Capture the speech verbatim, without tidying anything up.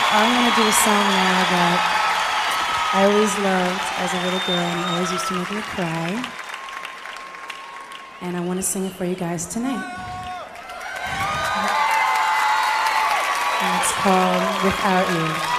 I'm gonna do a song now that I always loved as a little girl and always used to make me cry. And I want to sing it for you guys tonight. And it's called Without You.